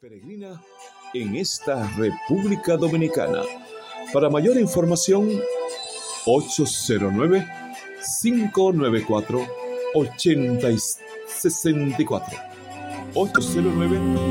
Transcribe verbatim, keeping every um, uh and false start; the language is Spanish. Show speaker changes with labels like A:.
A: peregrina en esta República Dominicana. Para mayor información, ocho cero nueve, cinco nueve cuatro, ocho cero seis cuatro. ocho cero nueve